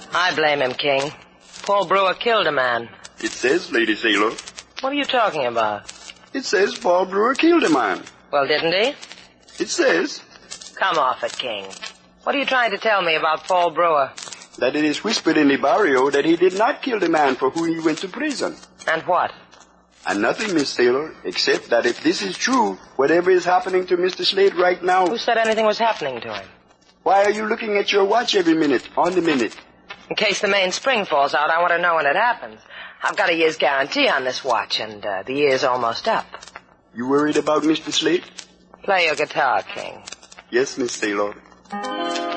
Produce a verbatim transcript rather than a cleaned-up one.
I blame him, King. Paul Brewer killed a man. It says, Lady Sailor. What are you talking about? It says Paul Brewer killed a man. Well, didn't he? It says. Come off it, King. What are you trying to tell me about Paul Brewer? That it is whispered in the barrio that he did not kill the man for whom he went to prison. And what? And nothing, Miss Taylor, except that if this is true, whatever is happening to Mister Slade right now... Who said anything was happening to him? Why are you looking at your watch every minute, on the minute? In case the main spring falls out, I want to know when it happens. I've got a year's guarantee on this watch, and uh, the year's almost up. You worried about Mister Slade? Play your guitar, King. Yes, Miss Taylor.